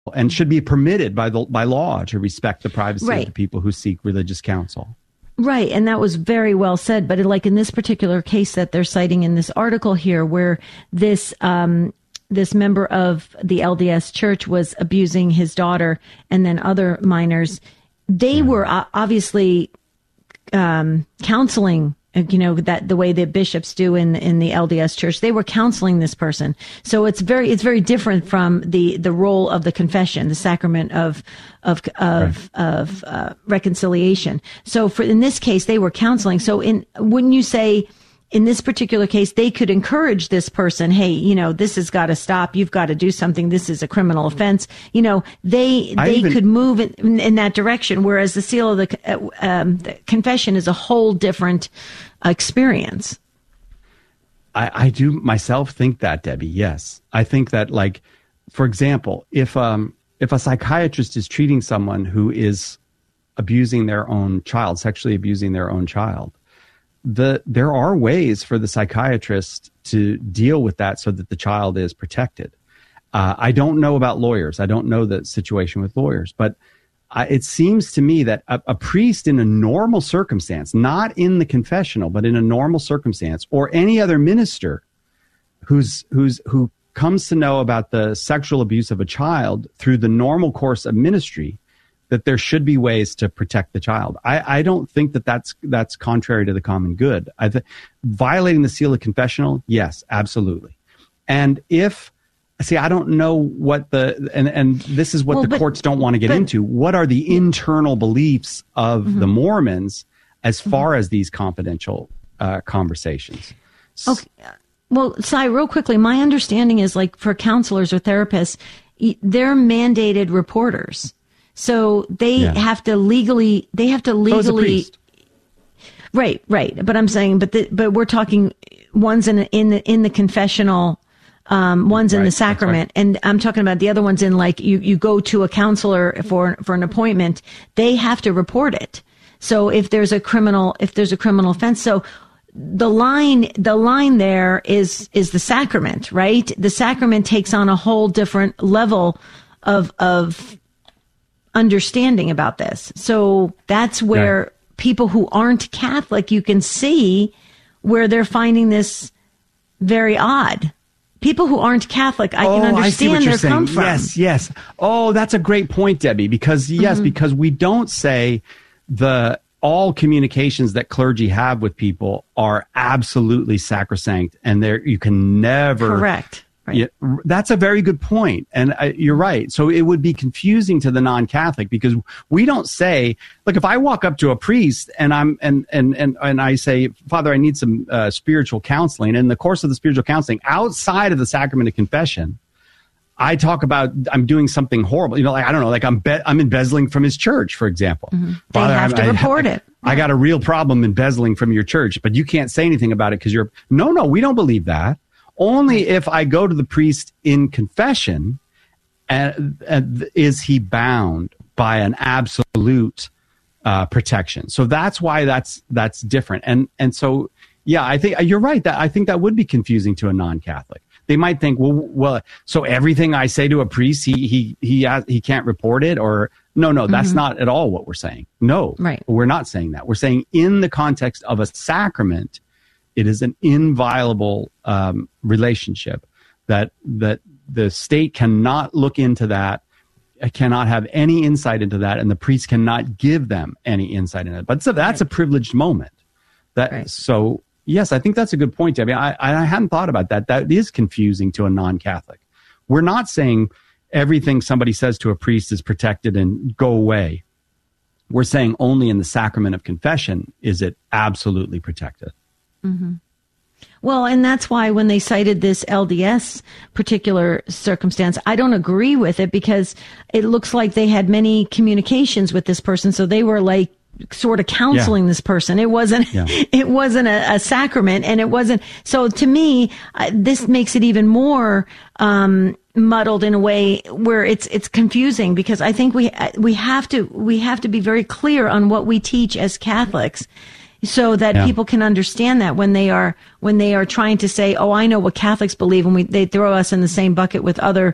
and should be permitted by law to respect the privacy of the people who seek religious counsel. Right. And that was very well said. But like in this particular case that they're citing in this article here, where this member of the LDS church was abusing his daughter and then other minors, they were obviously counseling, that the way the bishops do in the LDS church. They were counseling this person. So it's very different from the role of the confession, the sacrament of reconciliation. So in this case, they were counseling. So wouldn't you say in this particular case, they could encourage this person, hey, this has got to stop. You've got to do something. This is a criminal offense. They could move in that direction. Whereas the seal of the confession is a whole different experience. I do myself think that, Debbie. Yes. I think that, like, for example, if a psychiatrist is treating someone who is abusing their own child, sexually abusing their own child, there are ways for the psychiatrist to deal with that so that the child is protected. I don't know about lawyers. I don't know the situation with lawyers, but it seems to me that a priest in a normal circumstance, not in the confessional, but in a normal circumstance, or any other minister who comes to know about the sexual abuse of a child through the normal course of ministry, that there should be ways to protect the child. I don't think that's contrary to the common good. Violating the seal of confessional, yes, absolutely. And I don't know what and this is what courts don't want to get into. What are the internal beliefs of the Mormons as far as these confidential conversations? Okay. Well, Cy, real quickly, my understanding is, like, for counselors or therapists, they're mandated reporters. So they have to legally, right. But I'm saying, but we're talking ones in the confessional, ones in the sacrament. Right. And I'm talking about the other ones in, like, you go to a counselor for an appointment, they have to report it. So if there's a criminal offense, so the line there is the sacrament, right? The sacrament takes on a whole different level of understanding about this. So that's where people who aren't Catholic, you can see where they're finding this very odd. People who aren't Catholic, I can understand where they come from. Yes. Oh, that's a great point, Debbie, because because we don't say all communications that clergy have with people are absolutely sacrosanct, and you can never. Correct. Right. Yeah, that's a very good point. And you're right. So it would be confusing to the non-Catholic, because we don't say, look, if I walk up to a priest and I say, Father, I need some spiritual counseling. And in the course of the spiritual counseling, outside of the sacrament of confession, I talk about I'm doing something horrible. Like, I don't know, like I'm embezzling from his church, for example. Mm-hmm. Father, they have to report it. I got a real problem embezzling from your church, but you can't say anything about it because No, we don't believe that. Only if I go to the priest in confession, and is he bound by an absolute protection. So that's why that's different. And so, yeah, I think you're right. I think that would be confusing to a non-Catholic. They might think, well, so everything I say to a priest, he can't report it, or no, that's not at all what we're saying. No, right. We're not saying that. We're saying in the context of a sacrament, it is an inviolable relationship that the state cannot look into that, cannot have any insight into that, and the priest cannot give them any insight into it. But so that's a privileged moment. So yes, I think that's a good point, Debbie. I hadn't thought about that. That is confusing to a non-Catholic. We're not saying everything somebody says to a priest is protected and go away. We're saying only in the sacrament of confession is it absolutely protected. Mm-hmm. Well, and that's why when they cited this LDS particular circumstance, I don't agree with it, because it looks like they had many communications with this person. So they were like sort of counseling this person. It wasn't, it wasn't a sacrament, and it wasn't. So to me, this makes it even more, muddled in a way where it's confusing, because I think we have to be very clear on what we teach as Catholics. so that people can understand that when they are trying to say, oh, I know what Catholics believe, and they throw us in the same bucket with other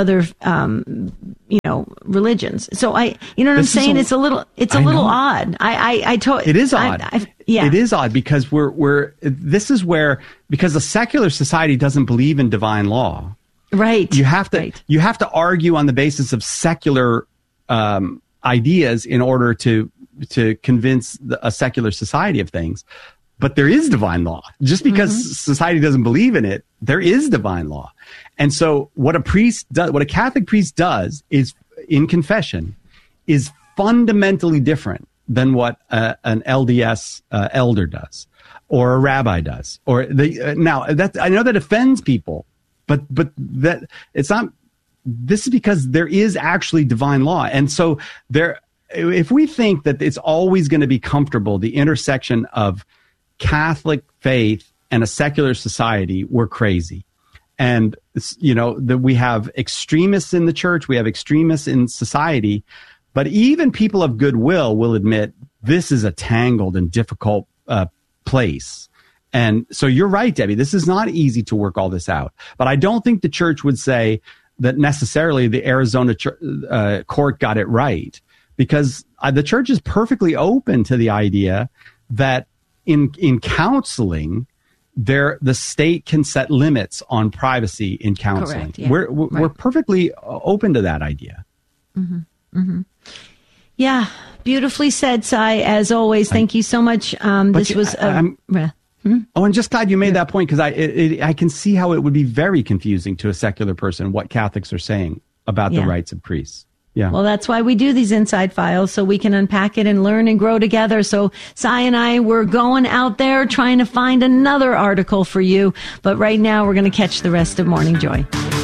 religions. So you know what I'm saying? It's a little odd. It is odd. It is odd because because the secular society doesn't believe in divine law. Right. You have to argue on the basis of secular ideas in order to convince a secular society of things. But there is divine law. Just because society doesn't believe in it, there is divine law. And so what a Catholic priest does is in confession is fundamentally different than what an LDS elder does or a rabbi does. Or I know that offends people, but that it's not. This is because there is actually divine law. And so if we think that it's always going to be comfortable, the intersection of Catholic faith and a secular society, we're crazy. And, that we have extremists in the church, we have extremists in society, but even people of goodwill will admit this is a tangled and difficult place. And so you're right, Debbie, this is not easy to work all this out. But I don't think the church would say that necessarily the Arizona court got it right, because the church is perfectly open to the idea that in counseling, the state can set limits on privacy in counseling. Correct, we're perfectly open to that idea. Mm-hmm. Mm-hmm. Yeah, beautifully said, Cy. As always, thank you so much. This was. Oh, and just glad you made that point, because I can see how it would be very confusing to a secular person what Catholics are saying about the rights of priests. Yeah. Well, that's why we do these Inside Files, so we can unpack it and learn and grow together. So Cy and I, we're going out there trying to find another article for you. But right now, we're going to catch the rest of Morning Joy.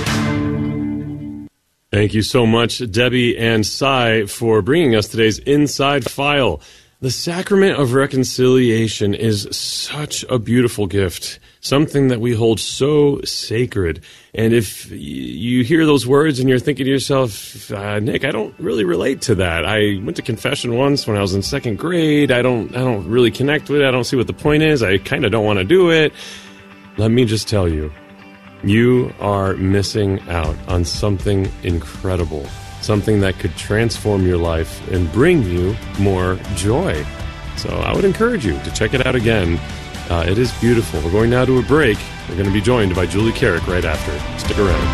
Thank you so much, Debbie and Cy, for bringing us today's Inside File. The sacrament of reconciliation is such a beautiful gift, something that we hold so sacred. And if you hear those words and you're thinking to yourself, Nick, I don't really relate to that. I went to confession once when I was in second grade. I don't really connect with it. I don't see what the point is. I kind of don't want to do it. Let me just tell you, you are missing out on something incredible. Something that could transform your life and bring you more joy. So I would encourage you to check it out again. It is beautiful. We're going now to a break. We're going to be joined by Julie Carrick right after. Stick around.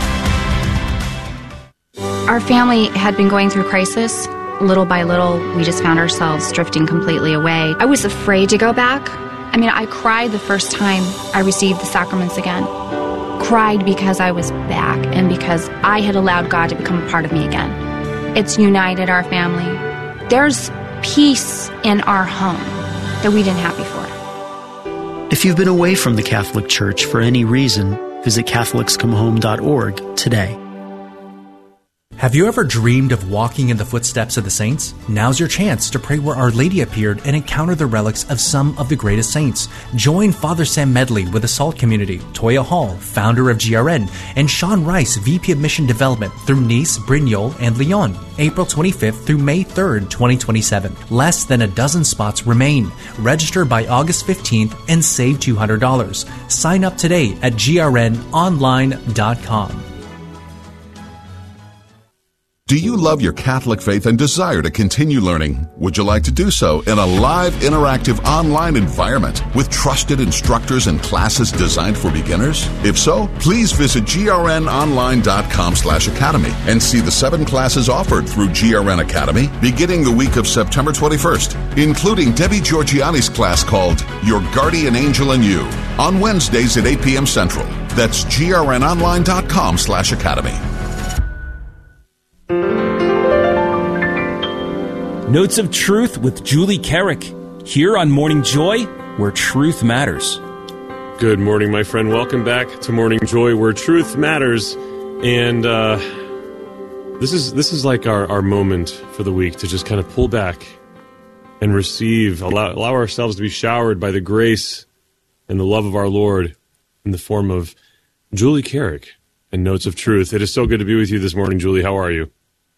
Our family had been going through crisis. Little by little, we just found ourselves drifting completely away. I was afraid to go back. I mean, I cried the first time I received the sacraments again. Cried because I was back and because I had allowed God to become a part of me again. It's united our family. There's peace in our home that we didn't have before. If you've been away from the Catholic Church for any reason, visit CatholicsComeHome.org today. Have you ever dreamed of walking in the footsteps of the saints? Now's your chance to pray where Our Lady appeared and encounter the relics of some of the greatest saints. Join Father Sam Medley with the SALT community, Toya Hall, founder of GRN, and Sean Rice, VP of Mission Development through Nice, Brignoles, and Lyon, April 25th through May 3rd, 2027. Less than a dozen spots remain. Register by August 15th and save $200. Sign up today at grnonline.com. Do you love your Catholic faith and desire to continue learning? Would you like to do so in a live, interactive online environment with trusted instructors and classes designed for beginners? If so, please visit grnonline.com/academy and see the 7 classes offered through GRN Academy beginning the week of September 21st, including Debbie Georgiani's class called Your Guardian Angel and You on Wednesdays at 8 p.m. Central. That's grnonline.com/academy. Notes of Truth with Julie Carrick, here on Morning Joy, where truth matters. Good morning, my friend. Welcome back to Morning Joy, where truth matters. And this is like our moment for the week to just kind of pull back and receive, allow ourselves to be showered by the grace and the love of our Lord in the form of Julie Carrick and Notes of Truth. It is so good to be with you this morning, Julie. How are you?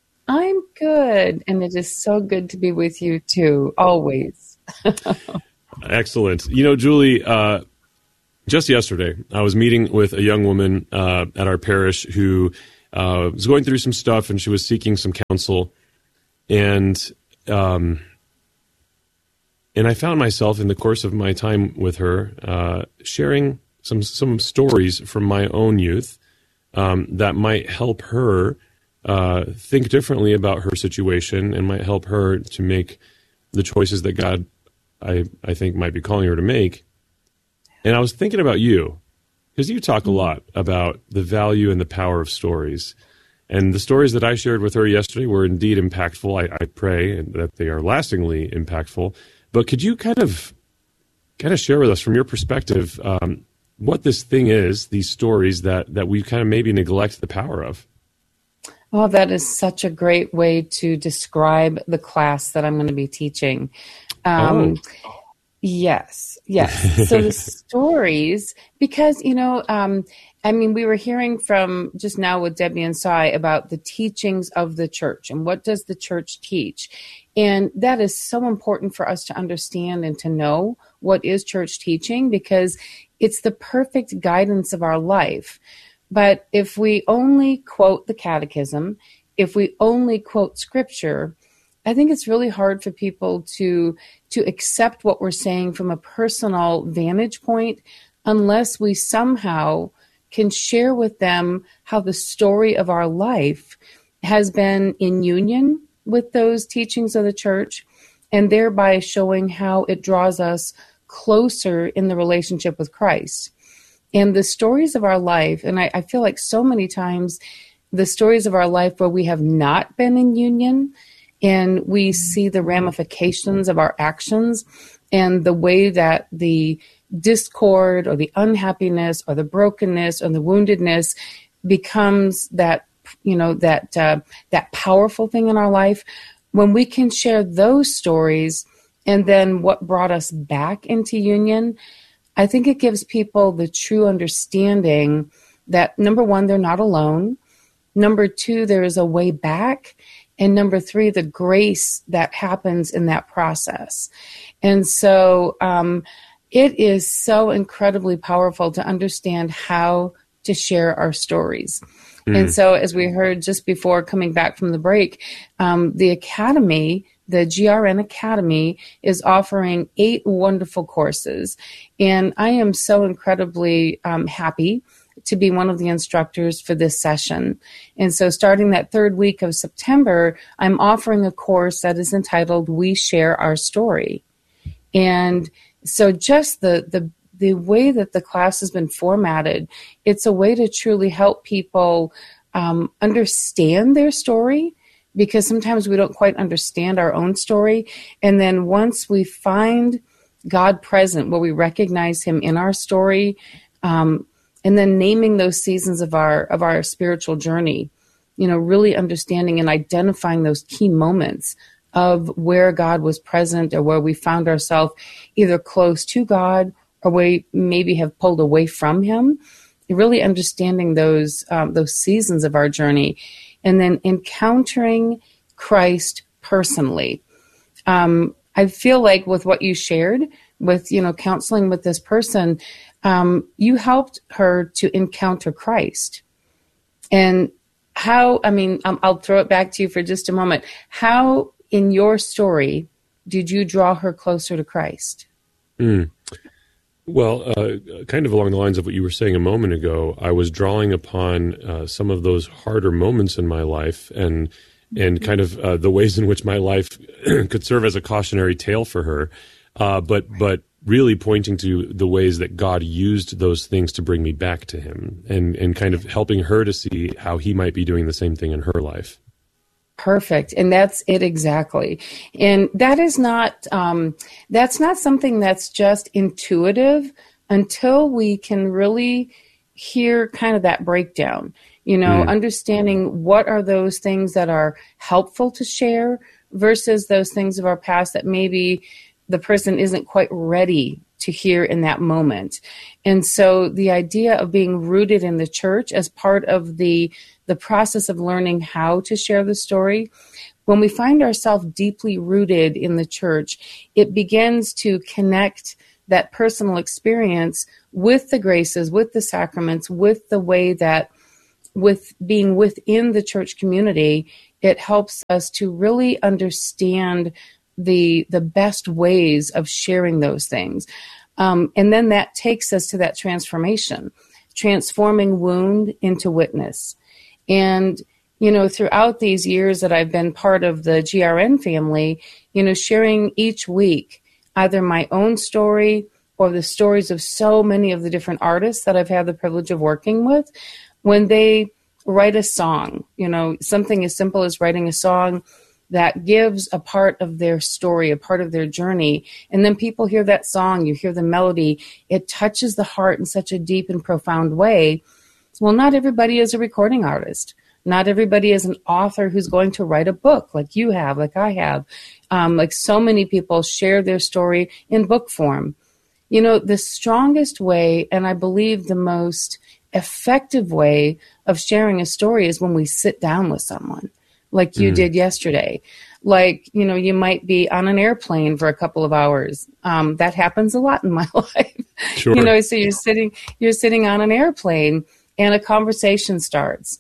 I'm good, and it is so good to be with you too, always. Excellent. You know, Julie, just yesterday, I was meeting with a young woman at our parish who was going through some stuff, and she was seeking some counsel. And I found myself in the course of my time with her sharing some stories from my own youth that might help her think differently about her situation and might help her to make the choices that God, I think, might be calling her to make. And I was thinking about you, because you talk a lot about the value and the power of stories. And the stories that I shared with her yesterday were indeed impactful. I pray that they are lastingly impactful. But could you kind of share with us, from your perspective, what this thing is, these stories that we kind of maybe neglect the power of? Oh, that is such a great way to describe the class that I'm going to be teaching. Yes. So the stories, because, we were hearing from just now with Debbie and Cy about the teachings of the church and what does the church teach. And that is so important for us to understand and to know what is church teaching, because it's the perfect guidance of our life. But if we only quote the catechism, if we only quote scripture, I think it's really hard for people to accept what we're saying from a personal vantage point unless we somehow can share with them how the story of our life has been in union with those teachings of the church, and thereby showing how it draws us closer in the relationship with Christ. And the stories of our life, and I feel like so many times the stories of our life where we have not been in union, and we see the ramifications of our actions and the way that the discord or the unhappiness or the brokenness or the woundedness becomes that powerful thing in our life. When we can share those stories and then what brought us back into union, I think it gives people the true understanding that, number one, they're not alone. Number two, there is a way back. And number three, the grace that happens in that process. And so it is so incredibly powerful to understand how to share our stories. And so, as we heard just before coming back from the break, the Academy, the GRN Academy, is offering 8 wonderful courses. And I am so incredibly happy to be one of the instructors for this session. And so starting that 3rd week of September, I'm offering a course that is entitled We Share Our Story. And so just the way that the class has been formatted, it's a way to truly help people understand their story, because sometimes we don't quite understand our own story. And then once we find God present, where we recognize him in our story, and then naming those seasons of our spiritual journey, really understanding and identifying those key moments of where God was present or where we found ourselves either close to God or we maybe have pulled away from him, really understanding those seasons of our journey, and then encountering Christ personally. I feel like with what you shared with, counseling with this person, you helped her to encounter Christ. And how, I'll throw it back to you for just a moment. How, in your story, did you draw her closer to Christ? Well, kind of along the lines of what you were saying a moment ago, I was drawing upon some of those harder moments in my life and kind of the ways in which my life could serve as a cautionary tale for her, but really pointing to the ways that God used those things to bring me back to him and kind of helping her to see how he might be doing the same thing in her life. Perfect. And that's it exactly. And that is not, that's not something that's just intuitive until we can really hear kind of that breakdown, understanding what are those things that are helpful to share versus those things of our past that maybe the person isn't quite ready to hear in that moment. And so the idea of being rooted in the church as part of the process of learning how to share the story, when we find ourselves deeply rooted in the church, it begins to connect that personal experience with the graces, with the sacraments, with the way that with being within the church community, it helps us to really understand the best ways of sharing those things. And then that takes us to that transformation, transforming wound into witness. And, throughout these years that I've been part of the GRN family, sharing each week either my own story or the stories of so many of the different artists that I've had the privilege of working with, when they write a song, something as simple as writing a song that gives a part of their story, a part of their journey. And then people hear that song, you hear the melody, it touches the heart in such a deep and profound way. Well, not everybody is a recording artist. Not everybody is an author who's going to write a book like you have, like I have. Like so many people share their story in book form. The strongest way, and I believe the most effective way of sharing a story is when we sit down with someone like you did yesterday. Like, you might be on an airplane for a couple of hours. That happens a lot in my life. Sure. So you're sitting on an airplane and a conversation starts.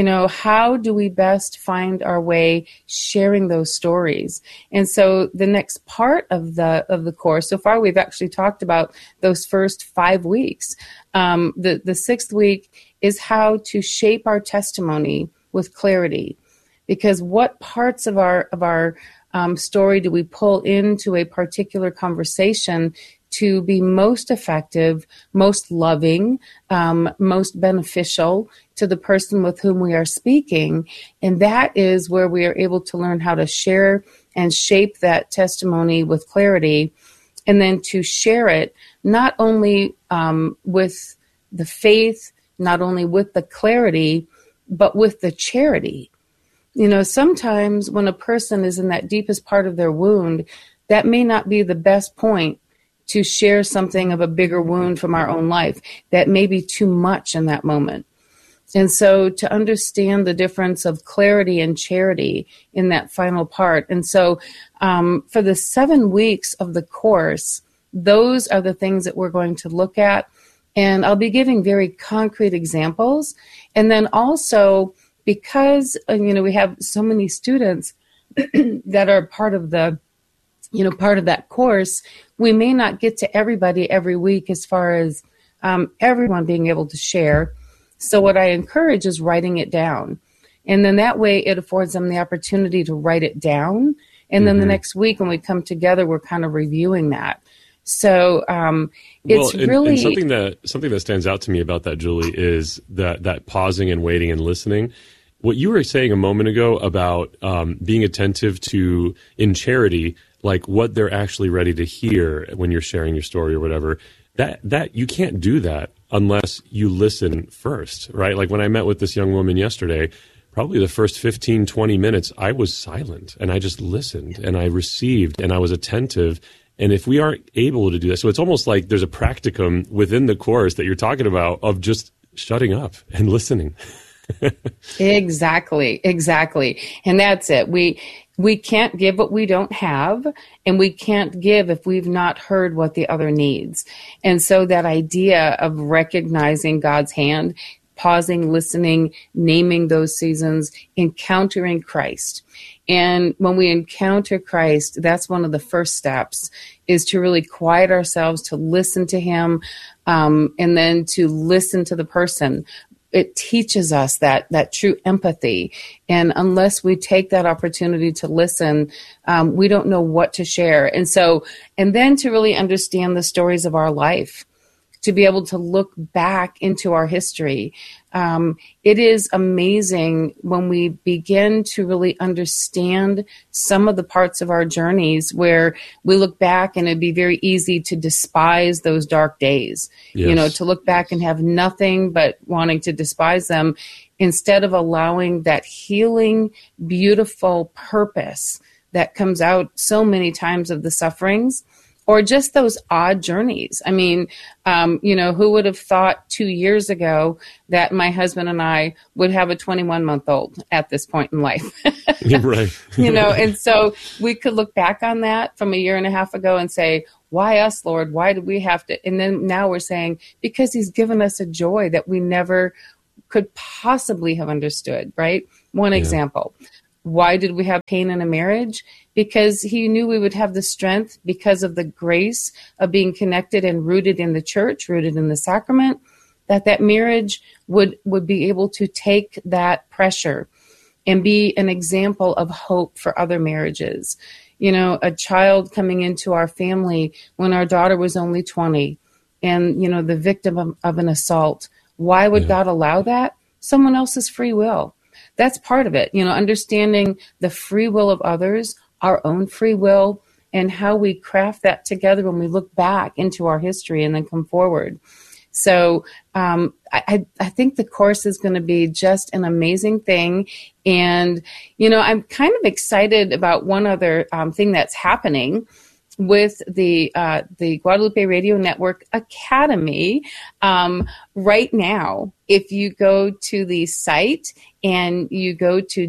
How do we best find our way sharing those stories? And so the next part of the course, so far we've actually talked about those first 5 weeks. The sixth week is how to shape our testimony with clarity. Because what parts of our story do we pull into a particular conversation to be most effective, most loving, most beneficial to the person with whom we are speaking? And that is where we are able to learn how to share and shape that testimony with clarity, and then to share it not only with the faith, not only with the clarity, but with the charity. Sometimes when a person is in that deepest part of their wound, that may not be the best point to share something of a bigger wound from our own life. That may be too much in that moment. And so to understand the difference of clarity and charity in that final part. And so for the 7 weeks of the course, those are the things that we're going to look at. And I'll be giving very concrete examples. And then also, because, we have so many students that are part of that course, we may not get to everybody every week as far as everyone being able to share. So what I encourage is writing it down. And then that way it affords them the opportunity to write it down. And then the next week when we come together, we're kind of reviewing that. So it's really something that stands out to me about that, Julie, is that pausing and waiting and listening. What you were saying a moment ago about being attentive to, in charity, like what they're actually ready to hear when you're sharing your story or whatever, that you can't do that unless you listen first, right? Like when I met with this young woman yesterday, probably the first 15, 20 minutes, I was silent and I just listened and I received and I was attentive. And if we aren't able to do that, so it's almost like there's a practicum within the course that you're talking about of just shutting up and listening. Exactly. And that's it. We can't give what we don't have, and we can't give if we've not heard what the other needs. And so that idea of recognizing God's hand, pausing, listening, naming those seasons, encountering Christ. And when we encounter Christ, that's one of the first steps, is to really quiet ourselves, to listen to him, and then to listen to the person. It teaches us that true empathy. And unless we take that opportunity to listen, we don't know what to share. And then to really understand the stories of our life, to be able to look back into our history. It is amazing when we begin to really understand some of the parts of our journeys where we look back and it'd be very easy to despise those dark days, yes. To look back and have nothing but wanting to despise them, instead of allowing that healing, beautiful purpose that comes out so many times of the sufferings. or just those odd journeys. I mean, who would have thought 2 years ago that my husband and I would have a 21-month-old at this point in life? Right. And so we could look back on that from a year and a half ago and say, why us, Lord? Why did we have to? And then now we're saying, because he's given us a joy that we never could possibly have understood, right? One example. Why did we have pain in a marriage? Because he knew we would have the strength because of the grace of being connected and rooted in the church, rooted in the sacrament, that marriage would be able to take that pressure and be an example of hope for other marriages. A child coming into our family when our daughter was only 20 and, the victim of an assault. Why would God allow that? Someone else's free will. That's part of it, understanding the free will of others, our own free will, and how we craft that together when we look back into our history and then come forward. So I think the course is going to be just an amazing thing. And, I'm kind of excited about one other thing that's happening with the Guadalupe Radio Network Academy right now. If you go to the site and you go to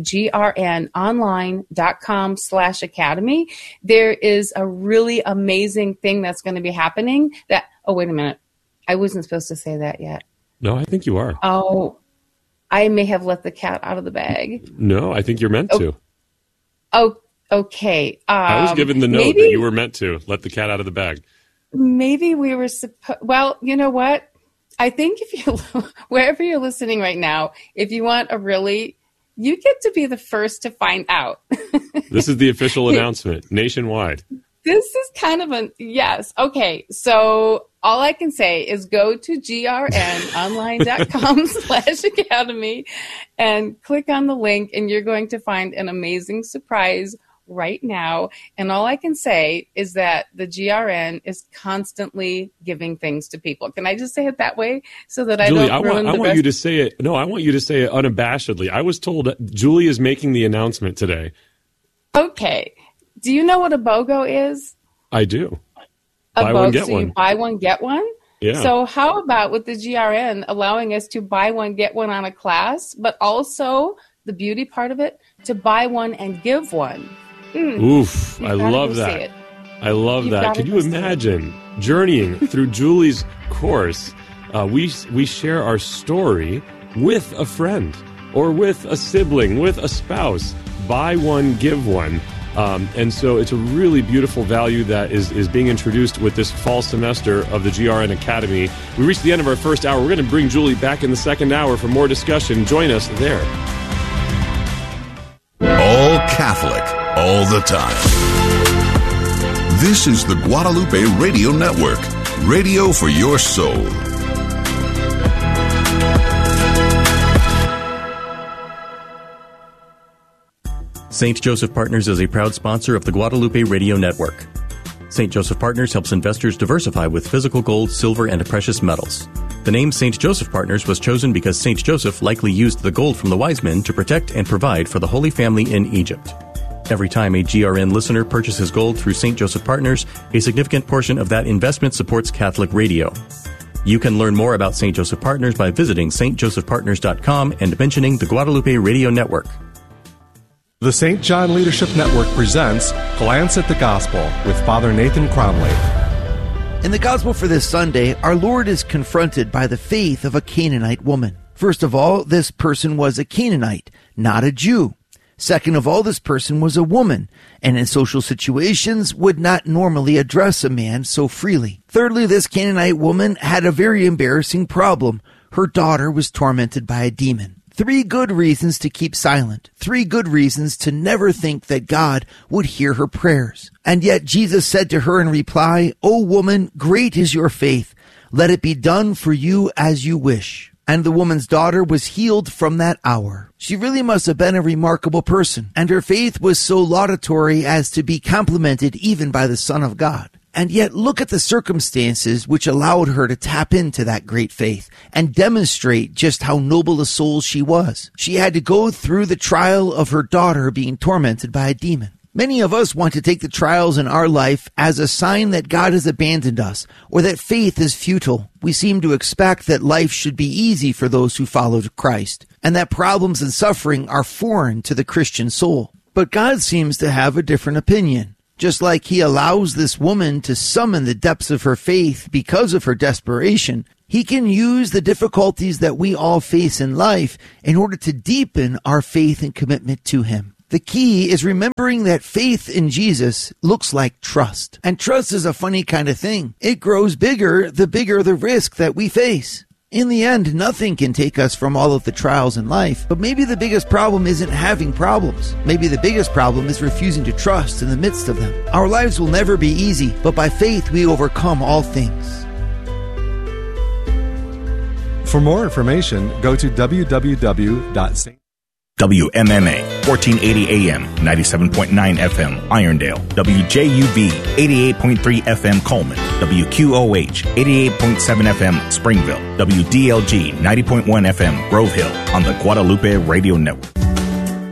grnonline.com/academy, there is a really amazing thing that's going to be happening that, oh, wait a minute. I wasn't supposed to say that yet. No, I think you are. Oh, I may have let the cat out of the bag. No, I think you're meant to. Oh, okay. I was given the note that you were meant to let the cat out of the bag. Maybe we were supposed. Well, you know what? I think if you, wherever you're listening right now, if you want you get to be the first to find out. This is the official announcement nationwide. This is kind of yes. Okay. So all I can say is go to grnonline.com/academy and click on the link, and you're going to find an amazing surprise right now. And all I can say is that the GRN is constantly giving things to people. Can I just say it that way so that Julie, I don't ruin I want you to say it. No, I want you to say it unabashedly. I was told that Julie is making the announcement today. Okay. Do you know what a BOGO is? I do. Buy one, get one. You buy one, get one? Yeah. So how about with the GRN allowing us to buy one, get one on a class, but also the beauty part of it, to buy one and give one? Oof, I love that. I love that. Can you imagine journeying through Julie's course? We share our story with a friend or with a sibling, with a spouse. Buy one, give one. And so it's a really beautiful value that is being introduced with this fall semester of the GRN Academy. We reached the end of our first hour. We're going to bring Julie back in the second hour for more discussion. Join us there. All Catholic, all the time. This is the Guadalupe Radio Network, radio for your soul. St. Joseph Partners is a proud sponsor of the Guadalupe Radio Network. St. Joseph Partners helps investors diversify with physical gold, silver, and precious metals. The name St. Joseph Partners was chosen because St. Joseph likely used the gold from the wise men to protect and provide for the Holy Family in Egypt. Every time a GRN listener purchases gold through St. Joseph Partners, a significant portion of that investment supports Catholic radio. You can learn more about St. Joseph Partners by visiting stjosephpartners.com and mentioning the Guadalupe Radio Network. The St. John Leadership Network presents Glance at the Gospel with Father Nathan Cromley. In the Gospel for this Sunday, our Lord is confronted by the faith of a Canaanite woman. First of all, this person was a Canaanite, not a Jew. Second of all, this person was a woman, and in social situations would not normally address a man so freely. Thirdly, this Canaanite woman had a very embarrassing problem. Her daughter was tormented by a demon. 3 good reasons to keep silent. 3 good reasons to never think that God would hear her prayers. And yet Jesus said to her in reply, "O woman, great is your faith. Let it be done for you as you wish." And the woman's daughter was healed from that hour. She really must have been a remarkable person, and her faith was so laudatory as to be complimented even by the Son of God. And yet look at the circumstances which allowed her to tap into that great faith and demonstrate just how noble a soul she was. She had to go through the trial of her daughter being tormented by a demon. Many of us want to take the trials in our life as a sign that God has abandoned us or that faith is futile. We seem to expect that life should be easy for those who follow Christ, and that problems and suffering are foreign to the Christian soul. But God seems to have a different opinion. Just like he allows this woman to summon the depths of her faith because of her desperation, he can use the difficulties that we all face in life in order to deepen our faith and commitment to him. The key is remembering that faith in Jesus looks like trust. And trust is a funny kind of thing. It grows bigger the risk that we face. In the end, nothing can take us from all of the trials in life, but maybe the biggest problem isn't having problems. Maybe the biggest problem is refusing to trust in the midst of them. Our lives will never be easy, but by faith we overcome all things. For more information, go to www.st. WMMA, 1480 AM, 97.9 FM, Irondale. WJUV, 88.3 FM, Coleman. WQOH, 88.7 FM, Springville. WDLG, 90.1 FM, Grove Hill, on the Guadalupe Radio Network.